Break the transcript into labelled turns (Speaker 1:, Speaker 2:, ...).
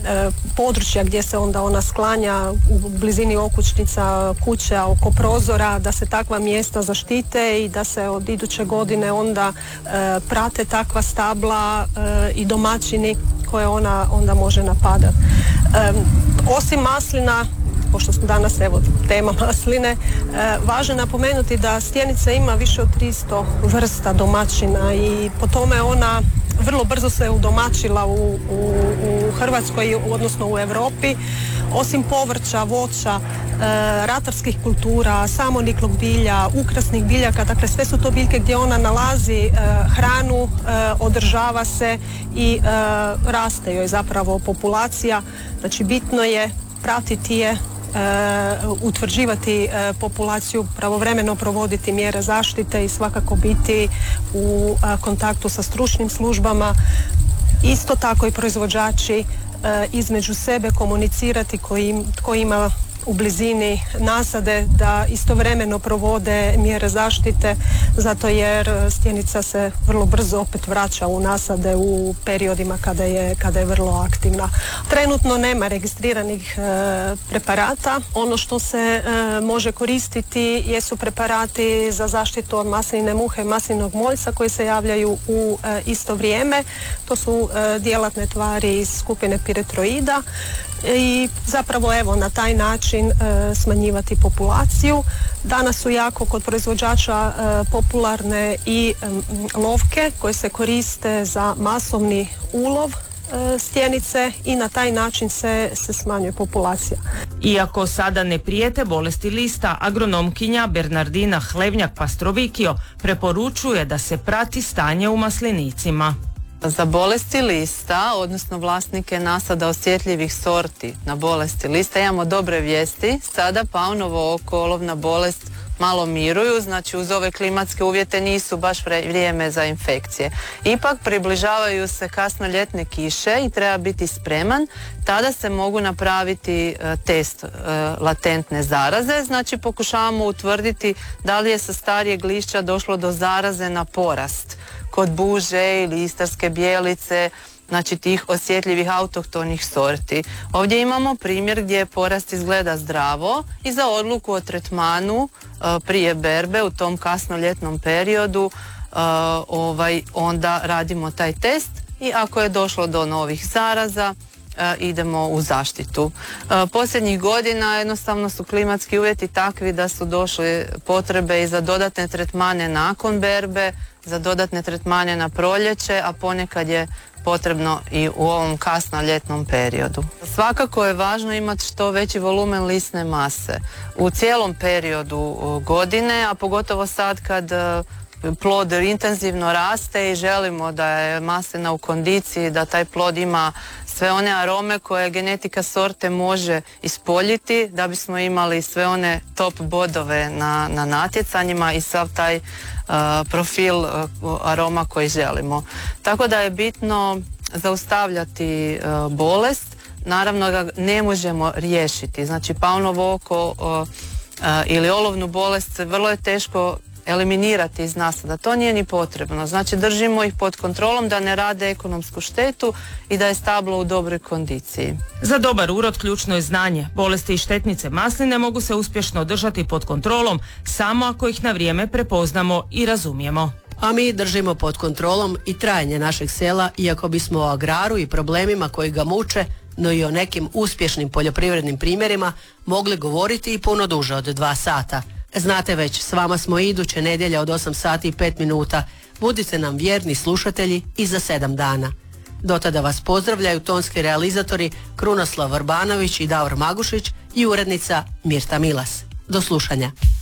Speaker 1: područja gdje se onda ona sklanja u blizini okućnica, kuća, oko prozora, da se takva mjesta zaštite i da se od iduće godine onda prate takva stabla i domaćini koje ona onda može napadati. Osim maslina, pošto smo danas evo tema masline, važno je napomenuti da stjenica ima više od 300 vrsta domaćina i po tome ona vrlo brzo se udomaćila u Hrvatskoj, odnosno u Europi. Osim povrća, voća, ratarskih kultura, samoniklog bilja, ukrasnih biljaka, dakle sve su to biljke gdje ona nalazi hranu, održava se i raste joj zapravo populacija. Znači bitno je pratiti je, utvrđivati populaciju, pravovremeno provoditi mjere zaštite i svakako biti u kontaktu sa stručnim službama. Isto tako i proizvođači između sebe komunicirati tko ima u blizini nasade, da istovremeno provode mjere zaštite, zato jer stjenica se vrlo brzo opet vraća u nasade u periodima kada je vrlo aktivna. Trenutno nema registriranih preparata. Ono što se može koristiti jesu preparati za zaštitu od masline muhe i maslinog moljca koji se javljaju u isto vrijeme. To su djelatne tvari iz skupine piretroida i zapravo evo na taj način smanjivati populaciju. Danas su jako kod proizvođača popularne i lovke koje se koriste za masovni ulov stjenice i na taj način se smanjuje populacija.
Speaker 2: Iako sada ne prijete bolesti lista, agronomkinja Bernardina Hlevnjak-Pastrovikio preporučuje da se prati stanje u maslinicima.
Speaker 3: Za bolesti lista, odnosno vlasnike nasada osjetljivih sorti na bolesti lista, imamo dobre vijesti. Sada paunovo oko, olovna bolest malo miruju, znači uz ove klimatske uvjete nisu baš vrijeme za infekcije. Ipak približavaju se kasno ljetne kiše i treba biti spreman. Tada se mogu napraviti test latentne zaraze, znači pokušavamo utvrditi da li je sa starijeg lišća došlo do zaraze na porast kod buže ili istarske bijelice, znači tih osjetljivih autohtonih sorti. Ovdje imamo primjer gdje porast izgleda zdravo i za odluku o tretmanu prije berbe u tom kasno ljetnom periodu onda radimo taj test i ako je došlo do novih zaraza idemo u zaštitu. Posljednjih godina jednostavno su klimatski uvjeti takvi da su došle potrebe i za dodatne tretmane nakon berbe, za dodatne tretmane na proljeće, a ponekad je potrebno i u ovom kasno ljetnom periodu. Svakako je važno imati što veći volumen lisne mase u cijelom periodu godine, a pogotovo sad kad plod intenzivno raste i želimo da je maslina u kondiciji, da taj plod ima sve one arome koje genetika sorte može ispoljiti, da bismo imali sve one top bodove na natjecanjima i sav taj profil aroma koji želimo. Tako da je bitno zaustavljati bolest. Naravno ga ne možemo riješiti. Znači paunovo oko ili olovnu bolest vrlo je teško eliminirati iz nasada. To nije ni potrebno. Znači držimo ih pod kontrolom da ne rade ekonomsku štetu i da je stablo u dobroj kondiciji.
Speaker 2: Za dobar urod ključno je znanje. Bolesti i štetnice masline mogu se uspješno održati pod kontrolom samo ako ih na vrijeme prepoznamo i razumijemo.
Speaker 4: A mi držimo pod kontrolom i trajanje našeg sela, iako bismo o agraru i problemima koji ga muče, no i o nekim uspješnim poljoprivrednim primjerima mogli govoriti i puno duže od 2 sata. Znate već, s vama smo iduće nedjelje od 8 sati i 5 minuta. Budite nam vjerni slušatelji i za 7 dana. Do tada vas pozdravljaju tonski realizatori Krunoslav Vrbanović i Davor Magušić i urednica Mirta Milas. Do slušanja.